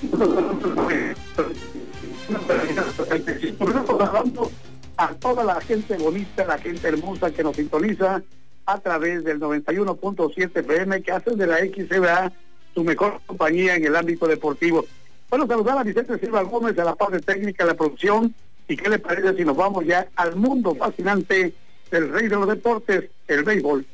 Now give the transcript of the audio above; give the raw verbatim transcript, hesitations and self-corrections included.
a toda la gente bonita, la gente hermosa que nos sintoniza a través del noventa y uno punto siete F M, que hace de la X C B A su mejor compañía en el ámbito deportivo. Bueno, saludar a Vicente Silva Gómez, a la parte técnica de la producción. ¿Y qué le parece si nos vamos ya al mundo fascinante del rey de los deportes, el béisbol?